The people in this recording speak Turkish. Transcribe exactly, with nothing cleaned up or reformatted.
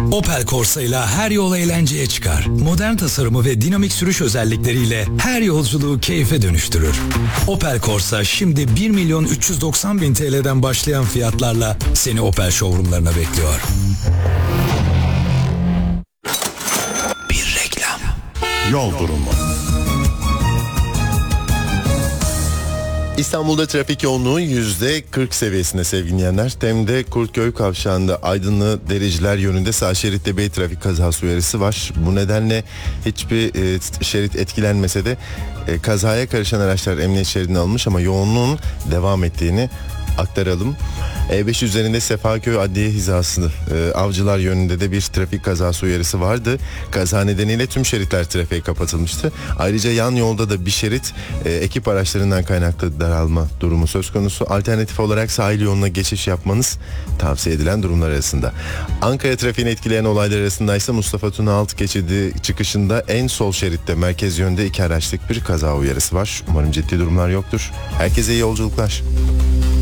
Opel Corsa ile her yol eğlenceye çıkar. Modern tasarımı ve dinamik sürüş özellikleriyle her yolculuğu keyfe dönüştürür. Opel Corsa şimdi bir milyon üç yüz doksan bin T L'den başlayan fiyatlarla seni Opel showroomlarına bekliyor. Bir reklam. Yol durumu. İstanbul'da trafik yoğunluğu yüzde kırk seviyesinde sevgili dinleyenler. Tem'de Kurtköy kavşağında Aydınlı Dericiler yönünde sağ şeritte bir trafik kazası uyarısı var. Bu nedenle hiçbir e, şerit etkilenmese de e, kazaya karışan araçlar emniyet şeridine alınmış ama yoğunluğun devam ettiğini aktaralım. E beş üzerinde Sefaköy Adliye hizası e, Avcılar yönünde de bir trafik kazası uyarısı vardı. Kaza nedeniyle tüm şeritler trafiğe kapatılmıştı. Ayrıca yan yolda da bir şerit e, ekip araçlarından kaynaklı daralma durumu söz konusu. Alternatif olarak sahil yoluna geçiş yapmanız tavsiye edilen durumlar arasında. Ankara trafiğini etkileyen olaylar arasında ise Mustafa Tuna Alt geçidi çıkışında en sol şeritte merkez yönde iki araçlık bir kaza uyarısı var. Umarım ciddi durumlar yoktur. Herkese iyi yolculuklar.